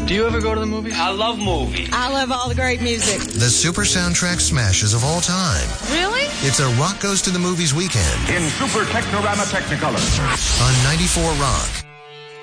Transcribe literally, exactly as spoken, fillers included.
Do you ever go to the movies? I love movies. I love all the great music. The super soundtrack smashes of all time. Really? It's a Rock Goes to the Movies weekend. In Super Technorama Technicolor. On ninety-four Rock.